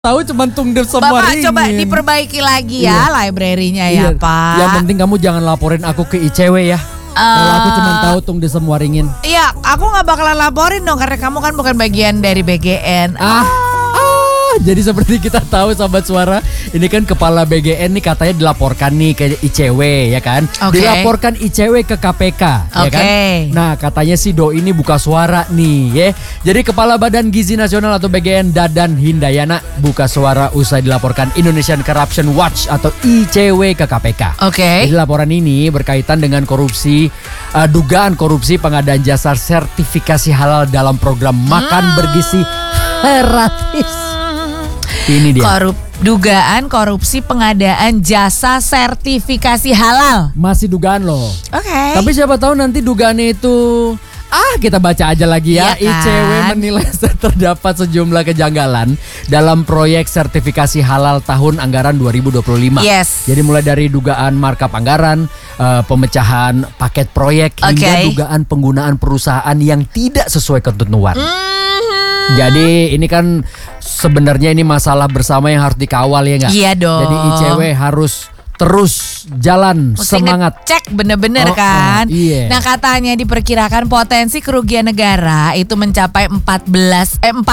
Tahu cuma tunggu semua Bapak ringin. coba diperbaiki lagi ya library-nya ya Pak. Yang penting kamu jangan laporin aku ke ICW ya. Kalau aku cuma tahu tunggu semua ringin. Iya, aku nggak bakalan laporin dong karena kamu kan bukan bagian dari BGN. Jadi seperti kita tahu sahabat suara, ini kan kepala BGN nih katanya dilaporkan nih ke ICW ya kan. Oke. Dilaporkan ICW ke KPK ya kan. Nah katanya si Do ini buka suara nih ya. Jadi kepala Badan Gizi Nasional atau BGN Dadan Hindayana buka suara usai dilaporkan Indonesian Corruption Watch atau ICW ke KPK. Jadi laporan ini berkaitan dengan korupsi, dugaan korupsi pengadaan jasa sertifikasi halal dalam program makan bergizi gratis. Ini dia. Dugaan korupsi pengadaan jasa sertifikasi halal. Masih dugaan loh. Tapi siapa tahu nanti dugaannya itu kita baca aja lagi ya. Iya kan? ICW menilai terdapat sejumlah kejanggalan dalam proyek sertifikasi halal tahun anggaran 2025. Yes. Jadi mulai dari dugaan markup anggaran, pemecahan paket proyek hingga dugaan penggunaan perusahaan yang tidak sesuai ketentuan. Jadi ini kan sebenarnya ini masalah bersama yang harus dikawal ya nggak? Iya dong. Jadi ICW harus terus jalan semangat. Cek bener-bener kan. Iya. Nah katanya diperkirakan potensi kerugian negara itu mencapai 49,5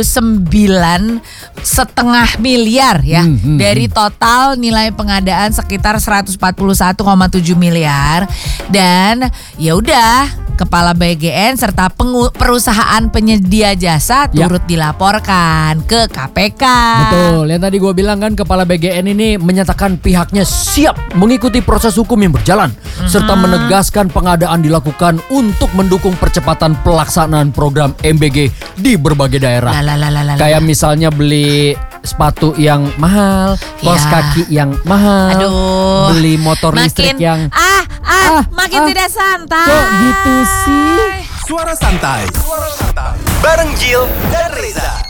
miliar ya. Dari total nilai pengadaan sekitar 141,7 miliar. Dan ya udah, kepala BGN serta perusahaan penyedia jasa turut dilaporkan ke KPK. Betul, yang tadi gue bilang kan kepala BGN ini menyatakan pihaknya siap mengikuti proses hukum yang berjalan serta menegaskan pengadaan dilakukan untuk mendukung percepatan pelaksanaan program MBG di berbagai daerah. Kayak misalnya beli sepatu yang mahal, kaos kaki yang mahal, beli motor listrik yang makin tidak santai. Kok gitu sih? Suara santai bareng Jill dan Reza.